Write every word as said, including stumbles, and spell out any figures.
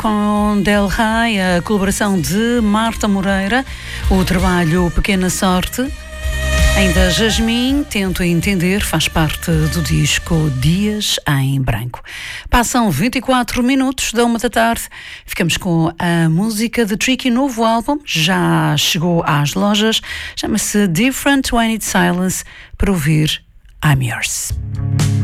com Del Rey, a colaboração de Marta Moreira, o trabalho Pequena Sorte. Ainda Jasmine, Tento Entender, faz parte do disco Dias em Branco. Passam vinte e quatro minutos da uma da tarde. Ficamos com a música de Tricky, novo álbum. Já chegou às lojas. Chama-se Different When It's Silence, para ouvir I'm Yours.